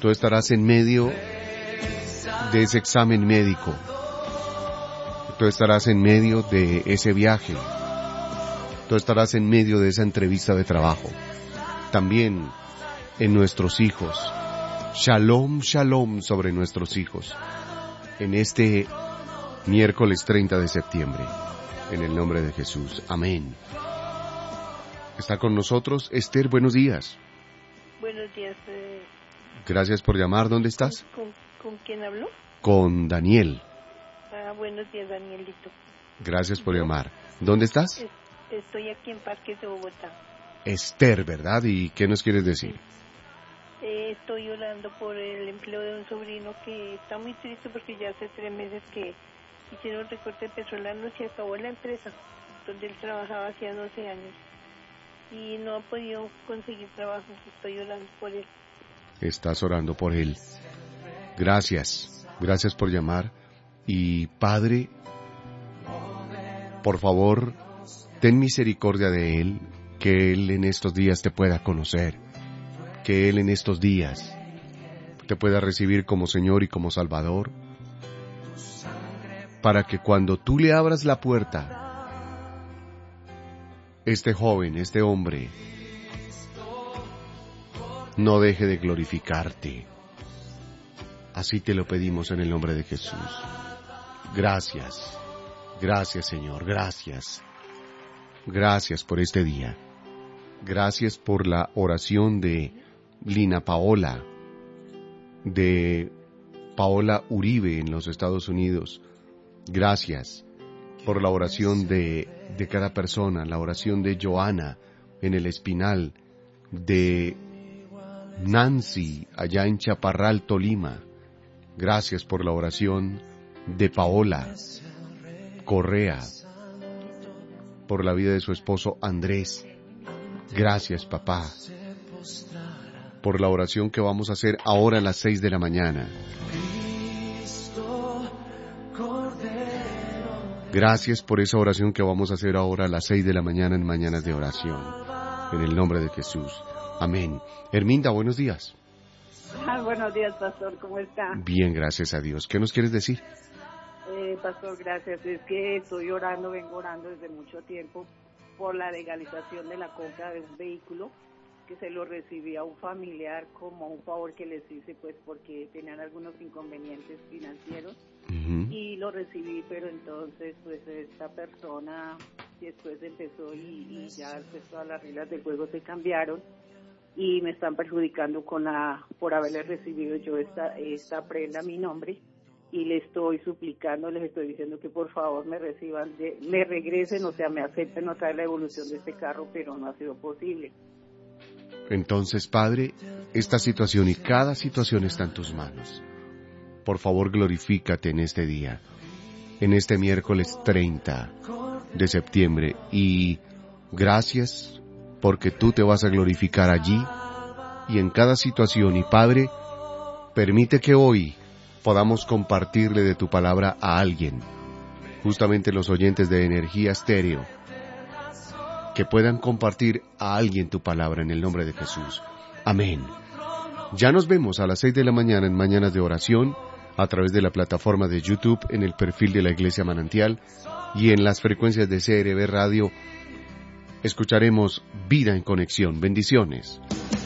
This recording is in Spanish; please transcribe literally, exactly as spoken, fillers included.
Tú estarás en medio de ese examen médico. Tú estarás en medio de ese viaje. Tú estarás en medio de esa entrevista de trabajo. También en nuestros hijos. Shalom, shalom sobre nuestros hijos. En este miércoles treinta de septiembre. En el nombre de Jesús. Amén. Está con nosotros Esther. Buenos días. Buenos días. Eh... Gracias por llamar. ¿Dónde estás? ¿Con, con quién habló? Con Daniel. Ah, buenos días, Danielito. Gracias por llamar. ¿Dónde estás? Es, estoy aquí en Parques de Bogotá. Esther, ¿verdad? ¿Y qué nos quieres decir? Eh, estoy orando por el empleo de un sobrino que está muy triste porque ya hace tres meses que hicieron recorte personal, no se acabó la empresa donde él trabajaba hacía doce años y no ha podido conseguir trabajo. Estoy orando por él. Estás orando por él. Gracias, gracias por llamar. Y Padre, por favor, ten misericordia de él, que él en estos días te pueda conocer, que él en estos días te pueda recibir como Señor y como Salvador, para que cuando tú le abras la puerta, este joven, este hombre, no deje de glorificarte. Así te lo pedimos en el nombre de Jesús. Gracias, gracias Señor, gracias. Gracias por este día. Gracias por la oración de Lina Paola, de Paola Uribe en los Estados Unidos. Gracias por la oración de, de cada persona, la oración de Joana en el Espinal, de Nancy allá en Chaparral, Tolima. Gracias por la oración de Paola Correa, por la vida de su esposo Andrés. Gracias, papá, por la oración que vamos a hacer ahora a las seis de la mañana. Gracias por esa oración que vamos a hacer ahora a las seis de la mañana en Mañanas de Oración. En el nombre de Jesús. Amén. Herminda, buenos días. Ah, buenos días, pastor, ¿cómo está? Bien, gracias a Dios. ¿Qué nos quieres decir? Eh, pastor, gracias. Es que estoy orando, vengo orando desde mucho tiempo por la legalización de la compra de un vehículo que se lo recibí a un familiar como un favor que les hice, pues porque tenían algunos inconvenientes financieros. Uh-huh. Y lo recibí, pero entonces pues esta persona después empezó y, y ya pues todas las reglas del juego se cambiaron y me están perjudicando con la por haberle recibido yo esta esta prenda a mi nombre, y le estoy suplicando, les estoy diciendo que por favor me reciban, de, me regresen, o sea, me acepten otra vez la evolución de este carro, pero no ha sido posible. Entonces, Padre, esta situación y cada situación está en tus manos. Por favor, glorifícate en este día, en este miércoles treinta de septiembre, y gracias porque tú te vas a glorificar allí y en cada situación. Y Padre, permite que hoy podamos compartirle de tu palabra a alguien, justamente los oyentes de Energía Estéreo, que puedan compartir a alguien tu palabra en el nombre de Jesús. Amén. Ya nos vemos a las seis de la mañana en Mañanas de Oración, a través de la plataforma de YouTube, en el perfil de la Iglesia Manantial y en las frecuencias de C R B Radio. Escucharemos Vida en Conexión. Bendiciones.